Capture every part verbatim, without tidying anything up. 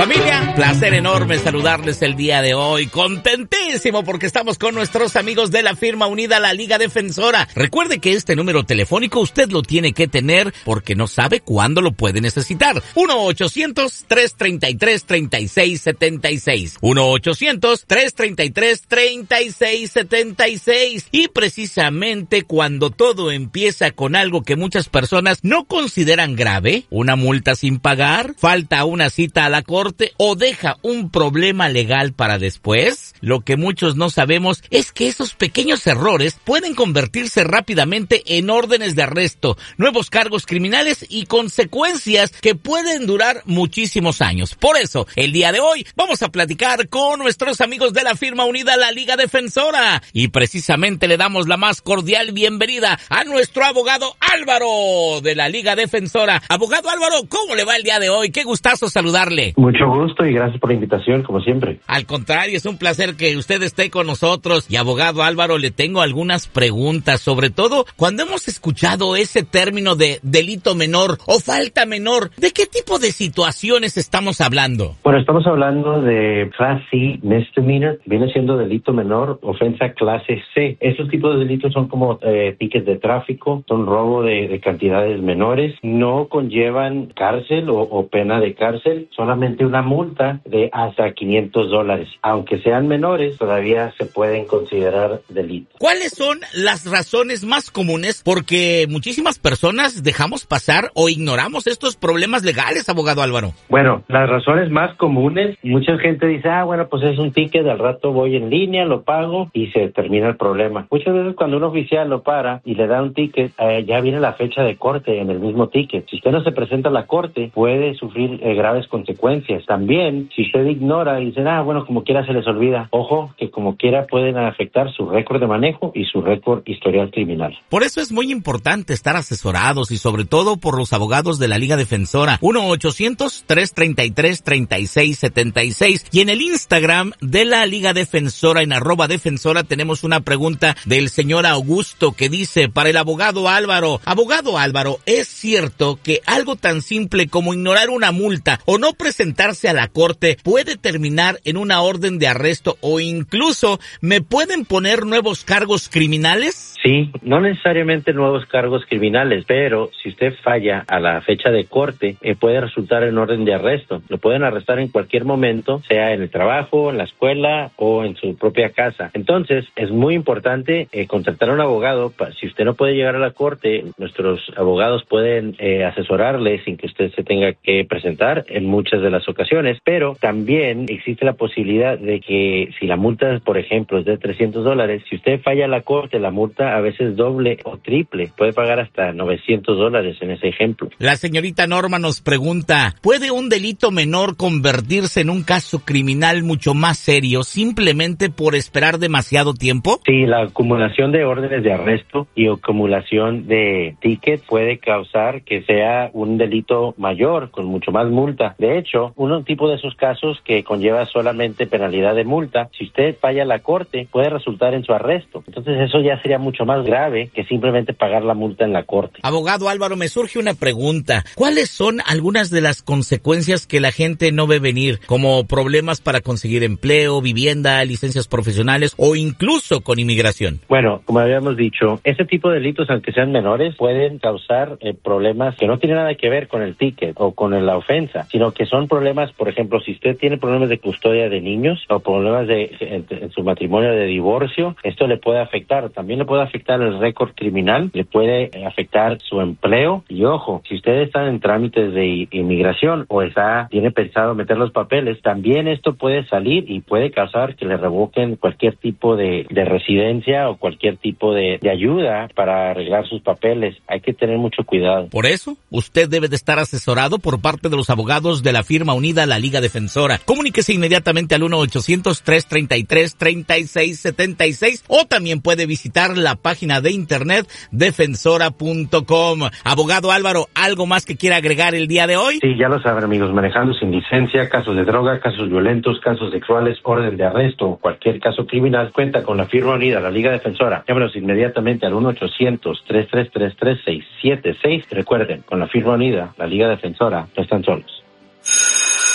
Familia, placer enorme saludarles el día de hoy. Contentísimo porque estamos con nuestros amigos de la firma unida La Liga Defensora. Recuerde que este número telefónico usted lo tiene que tener porque no sabe cuándo lo puede necesitar. uno ochocientos, tres treinta y tres, treinta y seis setenta y seis. uno ochocientos, tres treinta y tres, treinta y seis setenta y seis. Y precisamente cuando todo empieza con algo que muchas personas no consideran grave, una multa sin pagar, falta una cita a la corte o deja un problema legal para después, lo que muchos no sabemos es que esos pequeños errores pueden convertirse rápidamente en órdenes de arresto, nuevos cargos criminales y consecuencias que pueden durar muchísimos años. Por eso, el día de hoy vamos a platicar con nuestros amigos de la firma unida La Liga Defensora y precisamente le damos la más cordial bienvenida a nuestro abogado Álvaro de la Liga Defensora. Abogado Álvaro, ¿cómo le va el día de hoy? Qué gustazo saludarle. Mucho gusto y gracias por la invitación, como siempre. Al contrario, es un placer que usted esté con nosotros. Y abogado Álvaro, le tengo algunas preguntas, sobre todo cuando hemos escuchado ese término de delito menor o falta menor. ¿De qué tipo de situaciones estamos hablando? Bueno, estamos hablando de Class C misdemeanor, viene siendo delito menor, ofensa clase C. Estos tipos de delitos son como eh, tickets de tráfico, son robo de, de cantidades menores, no conllevan cárcel o, o pena de cárcel, solamente una multa de hasta quinientos dólares. Aunque sean menores, todavía se pueden considerar delitos. ¿Cuáles son las razones más comunes? Porque muchísimas personas dejamos pasar o ignoramos estos problemas legales, abogado Álvaro. Bueno, las razones más comunes, mucha gente dice, ah, bueno, pues es un ticket, al rato voy en línea, lo pago y se termina el problema. Muchas veces cuando un oficial lo para y le da un ticket, eh, ya viene la fecha de corte en el mismo ticket. Si usted no se presenta a la corte, puede sufrir eh, graves consecuencias. También, si usted ignora y dice, ah, bueno, como quiera se les olvida, ojo, que como quiera pueden afectar su récord de manejo y su récord historial criminal. Por eso es muy importante estar asesorados y sobre todo por los abogados de la Liga Defensora. uno ochocientos, tres treinta y tres, treinta y seis setenta y seis. Y en el Instagram de la Liga Defensora, en arroba defensora, tenemos una pregunta del señor Augusto que dice, para el abogado Álvaro, abogado Álvaro, ¿es cierto que algo tan simple como ignorar una multa o no presentarse a la corte puede terminar en una orden de arresto o incluso me pueden poner nuevos cargos criminales? Sí, no necesariamente nuevos cargos criminales, pero si usted falla a la fecha de corte, eh, puede resultar en orden de arresto. Lo pueden arrestar en cualquier momento, sea en el trabajo, en la escuela o en su propia casa. Entonces, es muy importante eh, contratar a un abogado. Si usted no puede llegar a la corte, nuestros abogados pueden eh, asesorarle sin que usted se tenga que presentar en muchas de las ocasiones, pero también existe la posibilidad de que si la multa, por ejemplo, es de trescientos dólares, si usted falla a la corte, la multa a veces doble o triple, puede pagar hasta novecientos dólares en ese ejemplo. La señorita Norma nos pregunta, ¿puede un delito menor convertirse en un caso criminal mucho más serio simplemente por esperar demasiado tiempo? Sí, la acumulación de órdenes de arresto y acumulación de tickets puede causar que sea un delito mayor con mucho más multa. De hecho, un tipo de esos casos que conlleva solamente penalidad de multa, si usted falla a la corte, puede resultar en su arresto. Entonces eso ya sería mucho más grave que simplemente pagar la multa en la corte. Abogado Álvaro, me surge una pregunta. ¿Cuáles son algunas de las consecuencias que la gente no ve venir, como problemas para conseguir empleo, vivienda, licencias profesionales o incluso con inmigración? Bueno, como habíamos dicho, ese tipo de delitos, aunque sean menores, pueden causar eh, problemas que no tienen nada que ver con el ticket o con la ofensa, sino que son problemas, por ejemplo, si usted tiene problemas de custodia de niños o problemas de en, en su matrimonio de divorcio, esto le puede afectar. También le puede afectar el récord criminal, le puede afectar su empleo. Y ojo, si usted está en trámites de inmigración o está tiene pensado meter los papeles, también esto puede salir y puede causar que le revoquen cualquier tipo de, de residencia o cualquier tipo de, de ayuda para arreglar sus papeles. Hay que tener mucho cuidado. Por eso, usted debe de estar asesorado por parte de los abogados de la firma unida La Liga Defensora. Comuníquese inmediatamente al uno ochocientos, tres treinta y tres, treinta y seis setenta y seis o también puede visitar la página de internet defensora punto com. Abogado Álvaro, ¿algo más que quiera agregar el día de hoy? Sí, ya lo saben, amigos, manejando sin licencia, casos de droga, casos violentos, casos sexuales, orden de arresto o cualquier caso criminal, cuenta con la firma unida, la Liga Defensora. Llámenos inmediatamente al uno ochocientos, tres tres tres, tres seis siete seis. Recuerden, con la firma unida, la Liga Defensora, no están solos.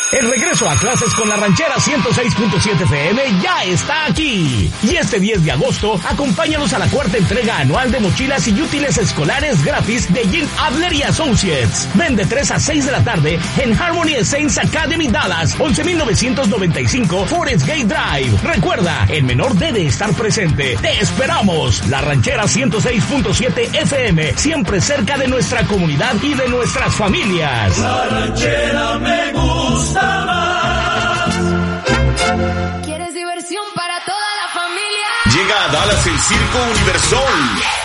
El regreso a clases con la Ranchera ciento seis punto siete F M ya está aquí. Y este diez de agosto, acompáñanos a la cuarta entrega anual de mochilas y útiles escolares gratis de Jim Adler y Associates. Ven de tres a seis de la tarde en Harmony Saints Academy Dallas, once mil novecientos noventa y cinco Forest Gate Drive. Recuerda, el menor debe estar presente. ¡Te esperamos! La Ranchera ciento seis punto siete F M, siempre cerca de nuestra comunidad y de nuestras familias. La Ranchera me gusta más. ¿Quieres diversión para toda la familia? Llega a Dallas el Circo Universal.